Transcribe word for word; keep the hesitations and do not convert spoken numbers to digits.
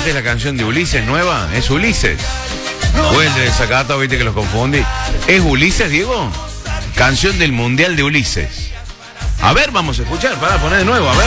esta es la canción de Ulises nueva. ¿Es Ulises? O el de Desacato, viste que los confundí. ¿Es Ulises, Diego? Canción del Mundial de Ulises. A ver, vamos a escuchar, para poner de nuevo, a ver.